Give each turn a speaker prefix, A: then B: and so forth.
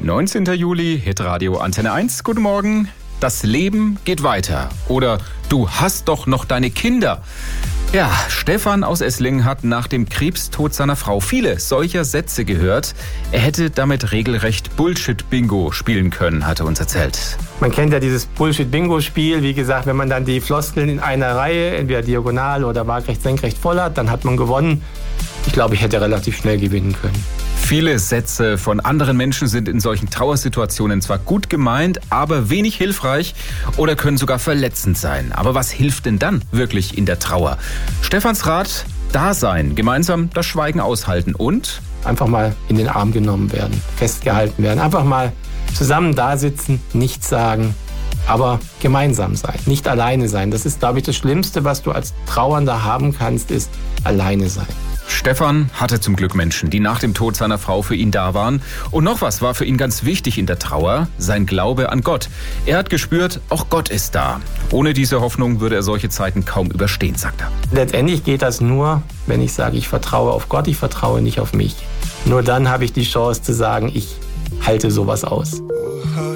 A: 19. Juli, Hitradio Antenne 1. Guten Morgen. Das Leben geht weiter. Oder du hast doch noch deine Kinder. Ja, Stefan aus Esslingen hat nach dem Krebstod seiner Frau viele solcher Sätze gehört. Er hätte damit regelrecht Bullshit-Bingo spielen können, hat er uns erzählt.
B: Man kennt ja dieses Bullshit-Bingo-Spiel. Wie gesagt, wenn man dann die Floskeln in einer Reihe, entweder diagonal oder waagrecht, senkrecht voll hat, dann hat man gewonnen. Ich glaube, ich hätte relativ schnell gewinnen können.
A: Viele Sätze von anderen Menschen sind in solchen Trauersituationen zwar gut gemeint, aber wenig hilfreich oder können sogar verletzend sein. Aber was hilft denn dann wirklich in der Trauer? Stefans Rat: da sein, gemeinsam das Schweigen aushalten und
B: einfach mal in den Arm genommen werden, festgehalten werden. Einfach mal zusammen da sitzen, nichts sagen, aber gemeinsam sein, nicht alleine sein. Das ist, glaube ich, das Schlimmste, was du als Trauernder haben kannst, ist alleine sein.
A: Stefan hatte zum Glück Menschen, die nach dem Tod seiner Frau für ihn da waren. Und noch was war für ihn ganz wichtig in der Trauer: sein Glaube an Gott. Er hat gespürt, auch Gott ist da. Ohne diese Hoffnung würde er solche Zeiten kaum überstehen, sagt er.
B: Letztendlich geht das nur, wenn ich sage, ich vertraue auf Gott, ich vertraue nicht auf mich. Nur dann habe ich die Chance zu sagen, ich halte sowas aus.